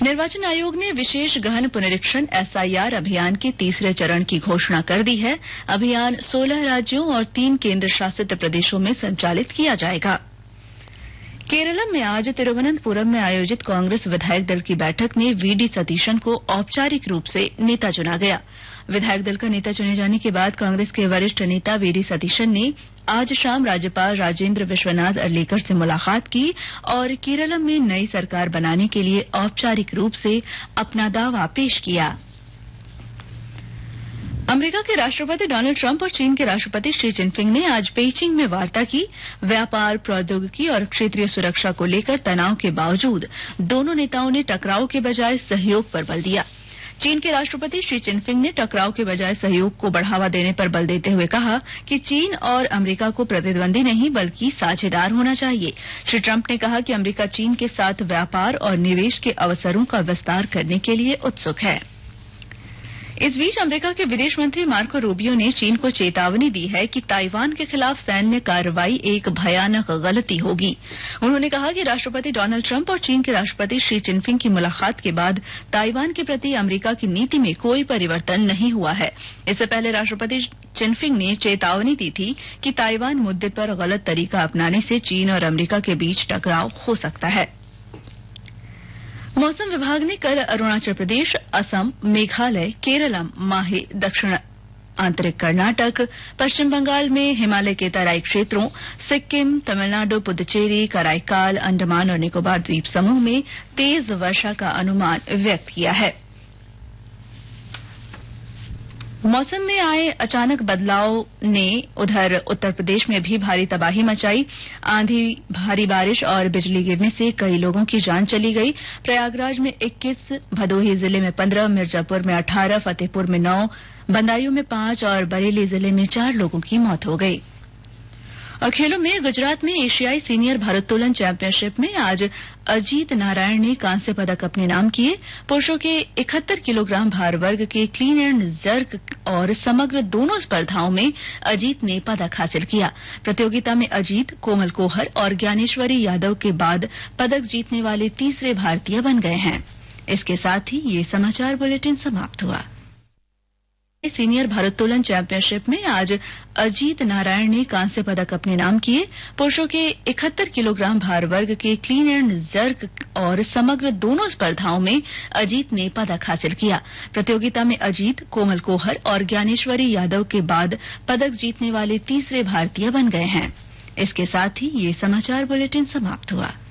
निर्वाचन आयोग ने विशेष गहन पुनरीक्षण एसआईआर अभियान के तीसरे चरण की घोषणा कर दी है। अभियान 16 राज्यों और 3 केंद्र शासित प्रदेशों में संचालित किया जाएगा। केरलम में आज तिरुवनंतपुरम में आयोजित कांग्रेस विधायक दल की बैठक में वीडी सतीशन को औपचारिक रूप से नेता चुना गया। विधायक दल का नेता चुने जाने के बाद कांग्रेस के वरिष्ठ नेता वीडी सतीशन ने आज शाम राज्यपाल राजेंद्र विश्वनाथ अर्लेकर से मुलाकात की और केरलम में नई सरकार बनाने के लिए औपचारिक रूप से अपना दावा पेश किया। अमेरिका के राष्ट्रपति डोनाल्ड ट्रंप और चीन के राष्ट्रपति शी जिनपिंग ने आज पेइचिंग में वार्ता की। व्यापार, प्रौद्योगिकी और क्षेत्रीय सुरक्षा को लेकर तनाव के बावजूद दोनों नेताओं ने टकराव के बजाय सहयोग पर बल दिया। चीन के राष्ट्रपति शी जिनपिंग ने टकराव के बजाय सहयोग को बढ़ावा देने पर बल देते हुए कहा कि चीन और अमेरिका को प्रतिद्वंदी नहीं बल्कि साझेदार होना चाहिए। श्री ट्रंप ने कहा कि अमेरिका चीन के साथ व्यापार और निवेश के अवसरों का विस्तार करने के लिए उत्सुक है। इस बीच अमेरिका के विदेश मंत्री मार्को रूबियो ने चीन को चेतावनी दी है कि ताइवान के खिलाफ सैन्य कार्रवाई एक भयानक गलती होगी। उन्होंने कहा कि राष्ट्रपति डोनाल्ड ट्रंप और चीन के राष्ट्रपति शी जिनपिंग की मुलाकात के बाद ताइवान के प्रति अमेरिका की नीति में कोई परिवर्तन नहीं हुआ है। इससे पहले राष्ट्रपति जिनपिंग ने चेतावनी दी थी कि ताइवान मुद्दे पर गलत तरीका अपनाने से चीन और अमेरिका के बीच टकराव हो सकता है। मौसम विभाग ने कल अरुणाचल प्रदेश, असम, मेघालय, केरलम, माहे, दक्षिण आंतरिक कर्नाटक, पश्चिम बंगाल में हिमालय के तराई क्षेत्रों, सिक्किम, तमिलनाडु, पुदुचेरी, कराईकाल, अंडमान और निकोबार द्वीप समूह में तेज वर्षा का अनुमान व्यक्त किया है। मौसम में आए अचानक बदलाव ने उधर उत्तर प्रदेश में भी भारी तबाही मचाई। आंधी, भारी बारिश और बिजली गिरने से कई लोगों की जान चली गई। प्रयागराज में 21, भदोही जिले में 15, मिर्जापुर में 18, फतेहपुर में 9, बदायूं में 5 और बरेली जिले में 4 लोगों की मौत हो गई। और खेलों में गुजरात में एशियाई सीनियर भारोत्तोलन चैंपियनशिप में आज अजीत नारायण ने कांस्य पदक अपने नाम किए। पुरुषों के 71 किलोग्राम भार वर्ग के क्लीन एंड जर्क और समग्र दोनों स्पर्धाओं में अजीत ने पदक हासिल किया। प्रतियोगिता में अजीत, कोमल कोहर और ज्ञानेश्वरी यादव के बाद पदक जीतने वाले तीसरे भारतीय बन गए हैं। इसके साथ ही ये समाचार बुलेटिन समाप्त हुआ। सीनियर भारोत्तोलन चैंपियनशिप में आज अजीत नारायण ने कांस्य पदक अपने नाम किए। पुरुषों के 71 किलोग्राम भार वर्ग के क्लीन एंड जर्क और समग्र दोनों स्पर्धाओं में अजीत ने पदक हासिल किया। प्रतियोगिता में अजीत, कोमल कोहर और ज्ञानेश्वरी यादव के बाद पदक जीतने वाले तीसरे भारतीय बन गए हैं। इसके साथ ही ये समाचार बुलेटिन समाप्त हुआ।